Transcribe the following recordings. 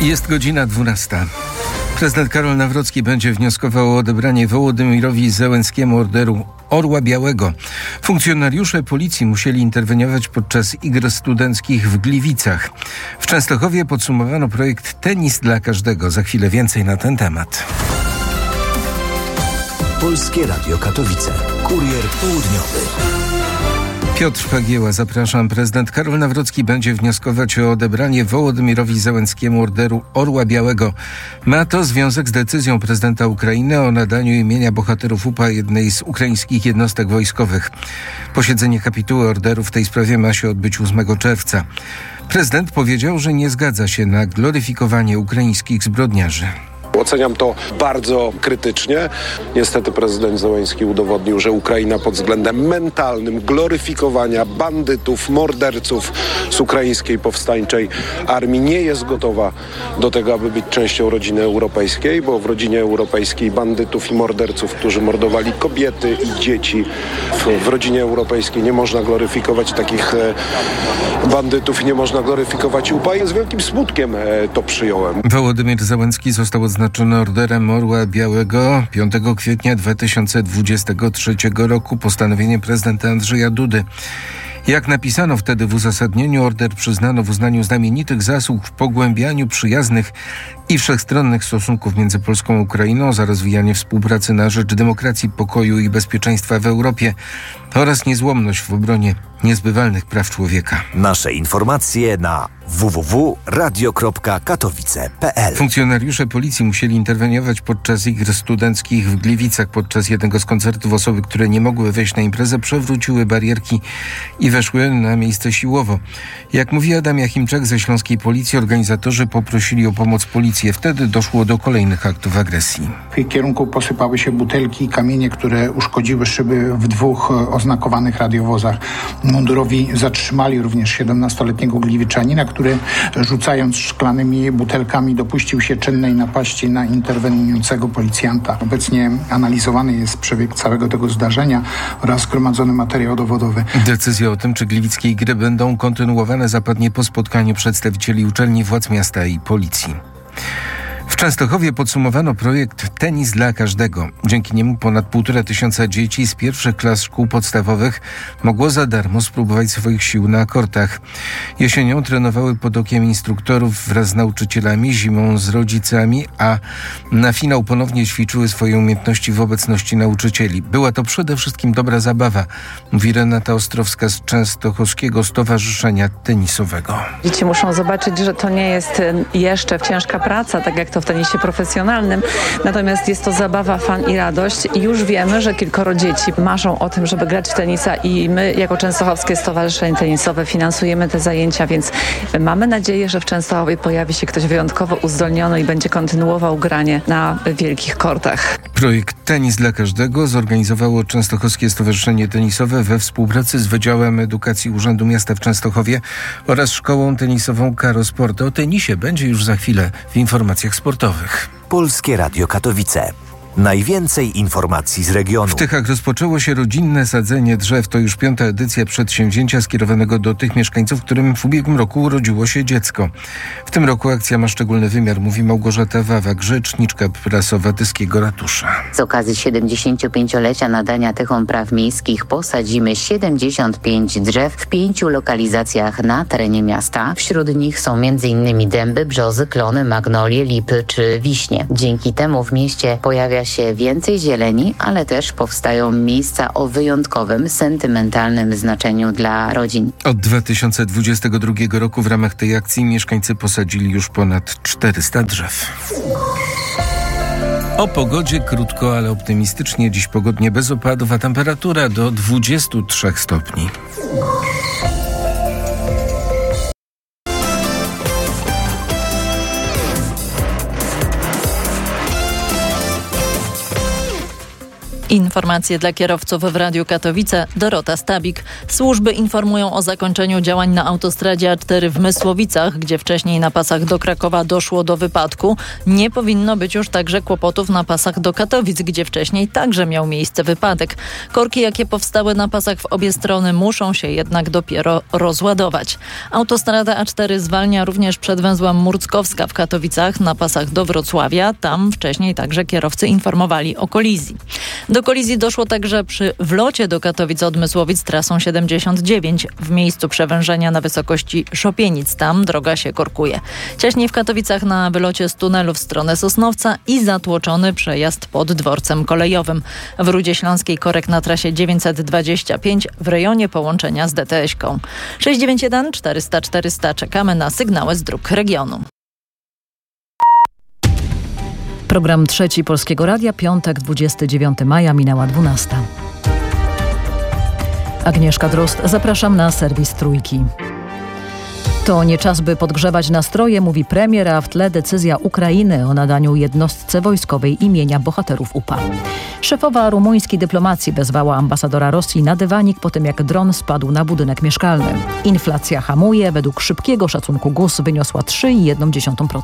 Jest godzina 12. Prezydent Karol Nawrocki będzie wnioskował o odebranie Wołodymyrowi Zełenskiemu Orderu Orła Białego. Funkcjonariusze policji musieli interweniować podczas iger studenckich w Gliwicach. W Częstochowie podsumowano projekt Tenis dla każdego. Za chwilę więcej na ten temat. Polskie Radio Katowice. Kurier południowy. Piotr Pagieła, zapraszam. Prezydent Karol Nawrocki będzie wnioskować o odebranie Wołodymyrowi Zełenskiemu Orderu Orła Białego. Ma to związek z decyzją prezydenta Ukrainy o nadaniu imienia bohaterów UPA jednej z ukraińskich jednostek wojskowych. Posiedzenie kapituły orderu w tej sprawie ma się odbyć 8 czerwca. Prezydent powiedział, że nie zgadza się na gloryfikowanie ukraińskich zbrodniarzy. Oceniam to bardzo krytycznie. Niestety prezydent Zełenski udowodnił, że Ukraina pod względem mentalnym gloryfikowania bandytów, morderców z ukraińskiej powstańczej armii nie jest gotowa do tego, aby być częścią rodziny europejskiej, bo w rodzinie europejskiej bandytów i morderców, którzy mordowali kobiety i dzieci, w rodzinie europejskiej nie można gloryfikować takich bandytów i nie można gloryfikować UPA. I z wielkim smutkiem to przyjąłem. Wołodymyr Zełenski został odznaczony Orderem Orła Białego 5 kwietnia 2023 roku postanowieniem prezydenta Andrzeja Dudy. Jak napisano wtedy w uzasadnieniu, order przyznano w uznaniu znamienitych zasług w pogłębianiu przyjaznych i wszechstronnych stosunków między Polską a Ukrainą za rozwijanie współpracy na rzecz demokracji, pokoju i bezpieczeństwa w Europie oraz niezłomność w obronie niezbywalnych praw człowieka. Nasze informacje na www.radio.katowice.pl. Funkcjonariusze policji musieli interweniować podczas iger studenckich w Gliwicach. Podczas jednego z koncertów osoby, które nie mogły wejść na imprezę, przewróciły barierki i weszły na miejsce siłowo. Jak mówi Adam Jachimczak ze Śląskiej Policji, organizatorzy poprosili o pomoc policję. Wtedy doszło do kolejnych aktów agresji. W ich kierunku posypały się butelki i kamienie, które uszkodziły szyby w 2 oznakowanych radiowozach. Mundurowi zatrzymali również 17-letniego gliwiczanina, który rzucając szklanymi butelkami dopuścił się czynnej napaści na interweniującego policjanta. Obecnie analizowany jest przebieg całego tego zdarzenia oraz zgromadzony materiał dowodowy. Decyzja o tym, czy gliwickie igry będą kontynuowane, zapadnie po spotkaniu przedstawicieli uczelni, władz miasta i policji. W Częstochowie podsumowano projekt Tenis dla każdego. Dzięki niemu ponad 1500 dzieci z pierwszych klas szkół podstawowych mogło za darmo spróbować swoich sił na kortach. Jesienią trenowały pod okiem instruktorów wraz z nauczycielami, zimą z rodzicami, a na finał ponownie ćwiczyły swoje umiejętności w obecności nauczycieli. Była to przede wszystkim dobra zabawa, mówi Renata Ostrowska z Częstochowskiego Stowarzyszenia Tenisowego. Dzieci muszą zobaczyć, że to nie jest jeszcze ciężka praca, tak jak to w tenisie profesjonalnym, natomiast jest to zabawa, fan i radość i już wiemy, że kilkoro dzieci marzą o tym, żeby grać w tenisa i my jako Częstochowskie Stowarzyszenie Tenisowe finansujemy te zajęcia, więc mamy nadzieję, że w Częstochowie pojawi się ktoś wyjątkowo uzdolniony i będzie kontynuował granie na wielkich kortach. Projekt Tenis dla każdego zorganizowało Częstochowskie Stowarzyszenie Tenisowe we współpracy z Wydziałem Edukacji Urzędu Miasta w Częstochowie oraz Szkołą Tenisową Karo Sport. O tenisie będzie już za chwilę w informacjach sportowych. Polskie Radio Katowice. Najwięcej informacji z regionu. W Tychach rozpoczęło się rodzinne sadzenie drzew. To już 5. edycja przedsięwzięcia skierowanego do tych mieszkańców, którym w ubiegłym roku urodziło się dziecko. W tym roku akcja ma szczególny wymiar, mówi Małgorzata Wawak, rzeczniczka prasowa Tyskiego Ratusza. Z okazji 75-lecia nadania Tychom praw miejskich posadzimy 75 drzew w 5 lokalizacjach na terenie miasta. Wśród nich są m.in. dęby, brzozy, klony, magnolie, lipy czy wiśnie. Dzięki temu w mieście pojawia się więcej zieleni, ale też powstają miejsca o wyjątkowym, sentymentalnym znaczeniu dla rodzin. Od 2022 roku w ramach tej akcji mieszkańcy posadzili już ponad 400 drzew. O pogodzie krótko, ale optymistycznie. Dziś pogodnie bez opadów, a temperatura do 23 stopni. Informacje dla kierowców w Radiu Katowice. Dorota Stabik. Służby informują o zakończeniu działań na autostradzie A4 w Mysłowicach, gdzie wcześniej na pasach do Krakowa doszło do wypadku. Nie powinno być już także kłopotów na pasach do Katowic, gdzie wcześniej także miał miejsce wypadek. Korki, jakie powstały na pasach w obie strony, muszą się jednak dopiero rozładować. Autostrada A4 zwalnia również przed węzłem Murckowska w Katowicach na pasach do Wrocławia. Tam wcześniej także kierowcy informowali o kolizji. Do kolizji doszło także przy wlocie do Katowic od Mysłowic trasą 79 w miejscu przewężenia na wysokości Szopienic. Tam droga się korkuje. Wcześniej w Katowicach na wylocie z tunelu w stronę Sosnowca i zatłoczony przejazd pod dworcem kolejowym. W Rudzie Śląskiej korek na trasie 925 w rejonie połączenia z DTS-ką. 691 400 400. Czekamy na sygnały z dróg regionu. Program Trzeci Polskiego Radia, piątek, 29 maja, minęła 12. Agnieszka Drozd, zapraszam na serwis Trójki. To nie czas, by podgrzewać nastroje, mówi premier, a w tle decyzja Ukrainy o nadaniu jednostce wojskowej imienia bohaterów UPA. Szefowa rumuńskiej dyplomacji wezwała ambasadora Rosji na dywanik po tym, jak dron spadł na budynek mieszkalny. Inflacja hamuje, według szybkiego szacunku GUS wyniosła 3,1%.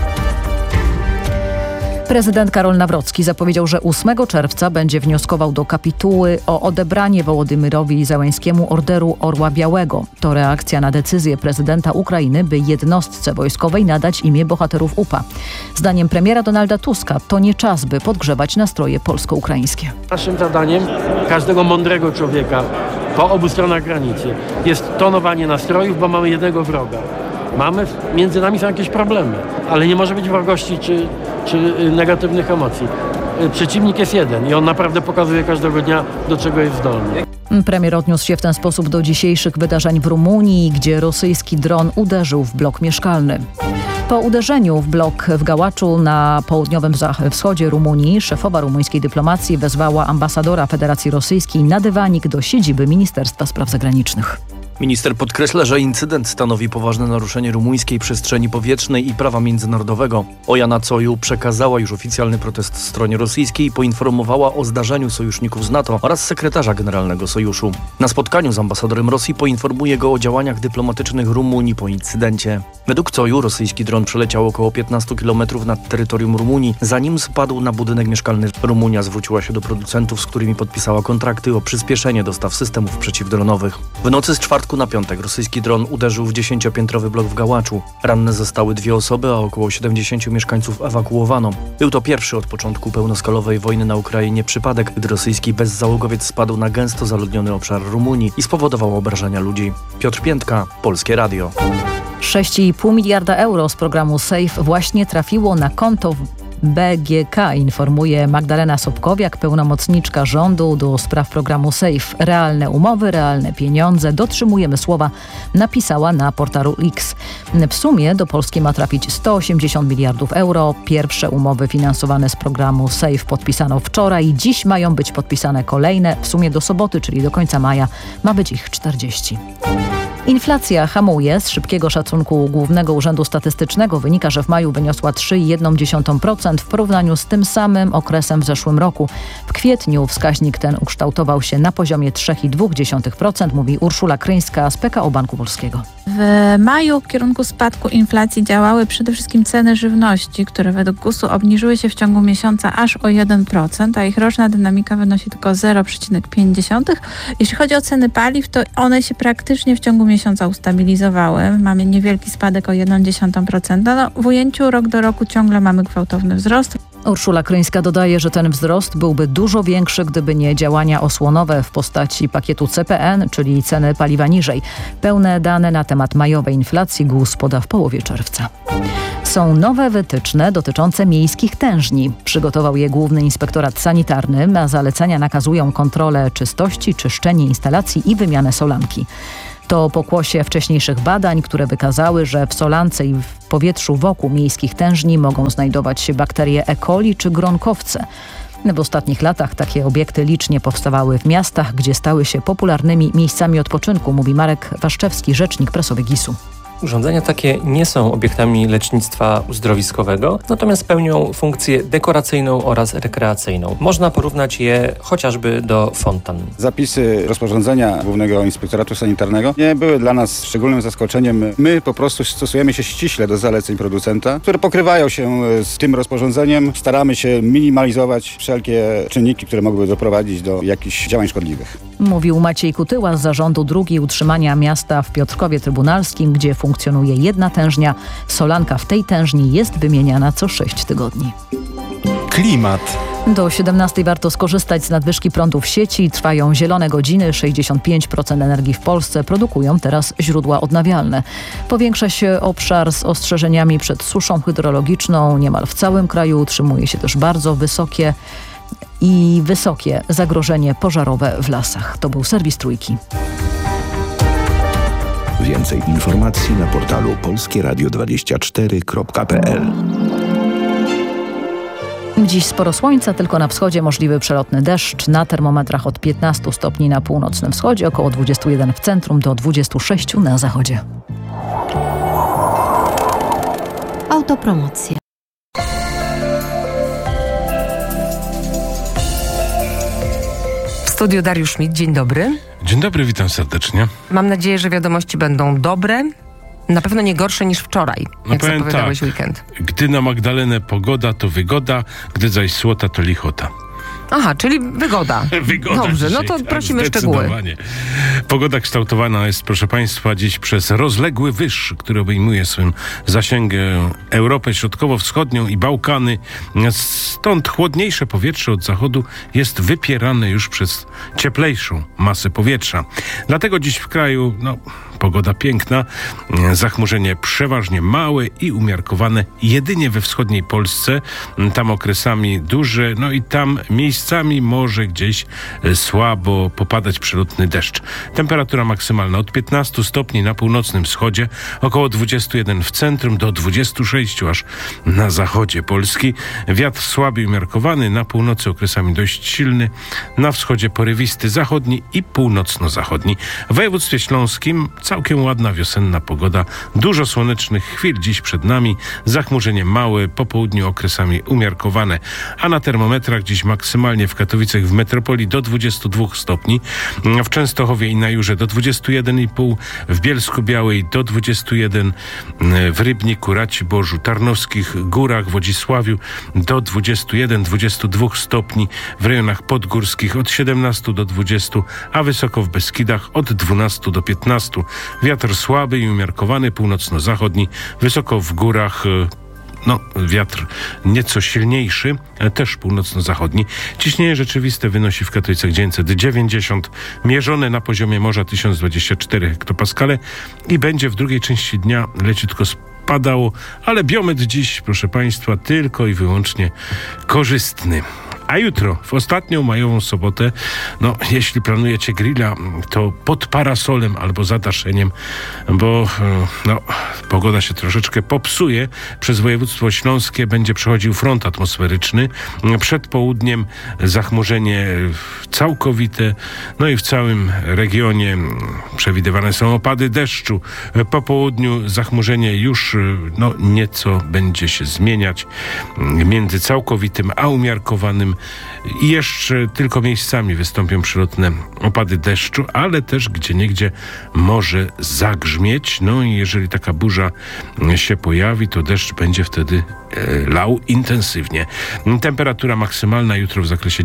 Prezydent Karol Nawrocki zapowiedział, że 8 czerwca będzie wnioskował do kapituły o odebranie Wołodymyrowi Zełenskiemu Orderu Orła Białego. To reakcja na decyzję prezydenta Ukrainy, by jednostce wojskowej nadać imię bohaterów UPA. Zdaniem premiera Donalda Tuska to nie czas, by podgrzewać nastroje polsko-ukraińskie. Naszym zadaniem każdego mądrego człowieka po obu stronach granicy jest tonowanie nastrojów, bo mamy jednego wroga. Między nami są jakieś problemy, ale nie może być wrogości czy negatywnych emocji. Przeciwnik jest jeden i on naprawdę pokazuje każdego dnia, do czego jest zdolny. Premier odniósł się w ten sposób do dzisiejszych wydarzeń w Rumunii, gdzie rosyjski dron uderzył w blok mieszkalny. Po uderzeniu w blok w Gałaczu na południowym wschodzie Rumunii szefowa rumuńskiej dyplomacji wezwała ambasadora Federacji Rosyjskiej na dywanik do siedziby Ministerstwa Spraw Zagranicznych. Minister podkreśla, że incydent stanowi poważne naruszenie rumuńskiej przestrzeni powietrznej i prawa międzynarodowego. Ojana Coju przekazała już oficjalny protest stronie rosyjskiej i poinformowała o zdarzeniu sojuszników z NATO oraz sekretarza generalnego sojuszu. Na spotkaniu z ambasadorem Rosji poinformuje go o działaniach dyplomatycznych Rumunii po incydencie. Według Coju rosyjski dron przeleciał około 15 km nad terytorium Rumunii, zanim spadł na budynek mieszkalny. Rumunia zwróciła się do producentów, z którymi podpisała kontrakty o przyspieszenie dostaw systemów przeciwdronowych. W nocy z czwartku na piątek rosyjski dron uderzył w 10-piętrowy blok w Gałaczu. Ranne zostały 2 osoby, a około 70 mieszkańców ewakuowano. Był to pierwszy od początku pełnoskalowej wojny na Ukrainie przypadek, gdy rosyjski bezzałogowiec spadł na gęsto zaludniony obszar Rumunii i spowodował obrażenia ludzi. Piotr Piętka, Polskie Radio. 6,5 miliarda euro z programu SAFE właśnie trafiło na konto BGK, informuje Magdalena Sobkowiak, pełnomocniczka rządu do spraw programu SAFE. Realne umowy, realne pieniądze, dotrzymujemy słowa, napisała na portalu X. W sumie do Polski ma trafić 180 miliardów euro. Pierwsze umowy finansowane z programu SAFE podpisano wczoraj. Dziś mają być podpisane kolejne. W sumie do soboty, czyli do końca maja, ma być ich 40. Inflacja hamuje. Z szybkiego szacunku Głównego Urzędu Statystycznego wynika, że w maju wyniosła 3,1% w porównaniu z tym samym okresem w zeszłym roku. W kwietniu wskaźnik ten ukształtował się na poziomie 3,2%, mówi Urszula Kryńska z PKO Banku Polskiego. W maju w kierunku spadku inflacji działały przede wszystkim ceny żywności, które według GUS-u obniżyły się w ciągu miesiąca aż o 1%, a ich roczna dynamika wynosi tylko 0,5%. Jeśli chodzi o ceny paliw, to one się praktycznie w ciągu miesiąca ustabilizowały. Mamy niewielki spadek o 0,1%. W ujęciu rok do roku ciągle mamy gwałtowny wzrost. Urszula Kryńska dodaje, że ten wzrost byłby dużo większy, gdyby nie działania osłonowe w postaci pakietu CPN, czyli ceny paliwa niżej. Pełne dane na temat majowej inflacji GUS poda w połowie czerwca. Są nowe wytyczne dotyczące miejskich tężni. Przygotował je Główny Inspektorat Sanitarny, a zalecenia nakazują kontrolę czystości, czyszczenie instalacji i wymianę solanki. To pokłosie wcześniejszych badań, które wykazały, że w solance i w powietrzu wokół miejskich tężni mogą znajdować się bakterie E. coli czy gronkowce. W ostatnich latach takie obiekty licznie powstawały w miastach, gdzie stały się popularnymi miejscami odpoczynku, mówi Marek Waszczewski, rzecznik prasowy GIS-u. Urządzenia takie nie są obiektami lecznictwa uzdrowiskowego, natomiast pełnią funkcję dekoracyjną oraz rekreacyjną. Można porównać je chociażby do fontan. Zapisy rozporządzenia Głównego Inspektoratu Sanitarnego nie były dla nas szczególnym zaskoczeniem. My po prostu stosujemy się ściśle do zaleceń producenta, które pokrywają się z tym rozporządzeniem. Staramy się minimalizować wszelkie czynniki, które mogłyby doprowadzić do jakichś działań szkodliwych. Mówił Maciej Kutyła z Zarządu Dróg i Utrzymania Miasta w Piotrkowie Trybunalskim, gdzie funkcjonuje jedna tężnia. Solanka w tej tężni jest wymieniana co 6 tygodni. Klimat. Do 17 warto skorzystać z nadwyżki prądu w sieci. Trwają zielone godziny. 65% energii w Polsce produkują teraz źródła odnawialne. Powiększa się obszar z ostrzeżeniami przed suszą hydrologiczną. Niemal w całym kraju utrzymuje się też bardzo wysokie zagrożenie pożarowe w lasach. To był serwis Trójki. Więcej informacji na portalu polskieradio24.pl. Dziś sporo słońca, tylko na wschodzie możliwy przelotny deszcz. Na termometrach od 15 stopni na północnym wschodzie, około 21 w centrum do 26 na zachodzie. Autopromocja. W studiu Dariusz Schmidt, dzień dobry. Dzień dobry, witam serdecznie. Mam nadzieję, że wiadomości będą dobre. Na pewno nie gorsze niż wczoraj, jak zapowiadałeś weekend. Gdy na Magdalenę pogoda, to wygoda, gdy zaś słota, to lichota. Aha, czyli wygoda. Dobrze, dzisiaj, no to prosimy szczegóły. Pogoda kształtowana jest, proszę Państwa, dziś przez rozległy wyż, który obejmuje swym zasięgiem Europę Środkowo-Wschodnią i Bałkany. Stąd chłodniejsze powietrze od zachodu jest wypierane już przez cieplejszą masę powietrza. Dlatego dziś w kraju, pogoda piękna, zachmurzenie przeważnie małe i umiarkowane, jedynie we wschodniej Polsce, tam okresami duże, i tam miejscami może gdzieś słabo popadać przelotny deszcz. Temperatura maksymalna od 15 stopni na północnym wschodzie, około 21 w centrum do 26 aż na zachodzie Polski. Wiatr słaby i umiarkowany, na północy okresami dość silny, na wschodzie porywisty zachodni i północno-zachodni. W województwie śląskim całkiem ładna wiosenna pogoda, dużo słonecznych chwil dziś przed nami, zachmurzenie małe, po południu okresami umiarkowane, a na termometrach dziś maksymalnie w Katowicach w metropolii do 22 stopni, w Częstochowie i na Jurze do 21,5, w Bielsku-Białej do 21, w Rybniku, Raciborzu, Tarnowskich Górach, Wodzisławiu do 21-22 stopni, w rejonach podgórskich od 17 do 20, a wysoko w Beskidach od 12 do 15. Wiatr słaby i umiarkowany, północno-zachodni, wysoko w górach wiatr nieco silniejszy, też północno-zachodni. Ciśnienie rzeczywiste wynosi w Katowicach 990, mierzone na poziomie morza 1024 hektopaskale i będzie w drugiej części dnia leciutko spadało, ale biometr dziś, proszę Państwa, tylko i wyłącznie korzystny. A jutro, w ostatnią majową sobotę, jeśli planujecie grilla, to pod parasolem albo zadaszeniem, bo pogoda się troszeczkę popsuje. Przez województwo śląskie będzie przechodził front atmosferyczny. Przed południem zachmurzenie całkowite, i w całym regionie przewidywane są opady deszczu. Po południu zachmurzenie już nieco będzie się zmieniać między całkowitym a umiarkowanym. I jeszcze tylko miejscami wystąpią przelotne opady deszczu, ale też gdzieniegdzie może zagrzmieć. I jeżeli taka burza się pojawi, to deszcz będzie wtedy lał intensywnie. Temperatura maksymalna jutro w zakresie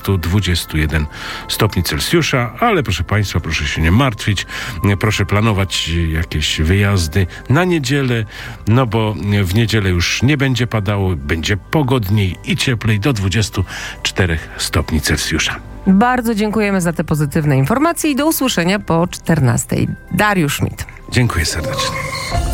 19-21 stopni Celsjusza, ale proszę Państwa, proszę się nie martwić, proszę planować jakieś wyjazdy na niedzielę, bo w niedzielę już nie będzie padało, będzie pogodniej i cieplej do 24 stopni Celsjusza. Bardzo dziękujemy za te pozytywne informacje i do usłyszenia po 14. Dariusz Schmidt. Dziękuję serdecznie.